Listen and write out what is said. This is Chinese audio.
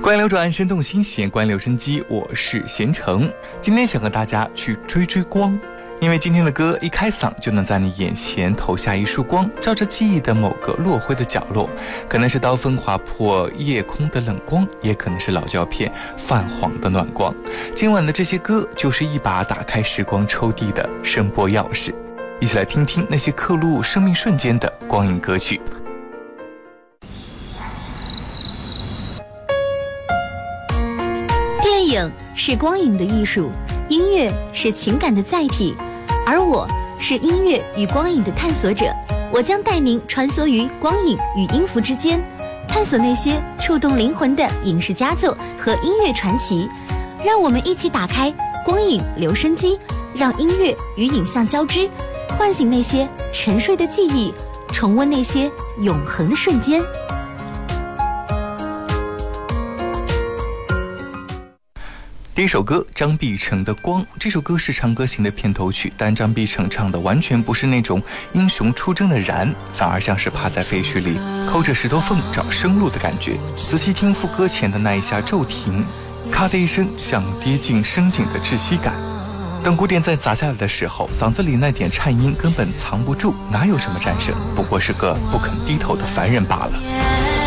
观流转，生动心弦，观留声机，我是贤成。今天想和大家去追光，因为今天的歌一开嗓就能在你眼前投下一束光，照着记忆的某个落灰的角落，可能是刀锋划破夜空的冷光，也可能是老胶片泛黄的暖光。今晚的这些歌就是一把打开时光抽屉的声波钥匙，一起来听听那些刻录生命瞬间的光影歌曲。 电影是光影的艺术，音乐是情感的载体，而我是音乐与光影的探索者。我将带您穿梭于光影与音符之间，探索那些触动灵魂的影视佳作和音乐传奇。让我们一起打开光影留声机，让音乐与影像交织，唤醒那些沉睡的记忆，重温那些永恒的瞬间。 第一首歌，张碧晨的《光》。这首歌是《长歌行》的片头曲，但张碧晨唱的完全不是那种英雄出征的燃，反而像是趴在废墟里抠着石头缝找生路的感觉。仔细听副歌前的那一下骤停，咔的一声，像跌进深井的窒息感。等鼓点再砸下来的时候，嗓子里那点颤音根本藏不住，哪有什么战胜，不过是个不肯低头的凡人罢了。